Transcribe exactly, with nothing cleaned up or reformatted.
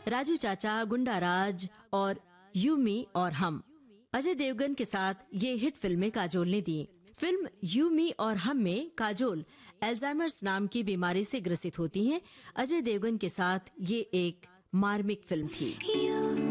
राजू चाचा, गुंडा राज और यू मी और हम। अजय देवगन के साथ ये हिट फिल्में काजोल ने दी। फिल्म यू मी और हम में काजोल अल्जाइमर्स नाम की बीमारी से ग्रसित होती हैं। अजय देवगन के साथ ये एक मार्मिक फिल्म थी।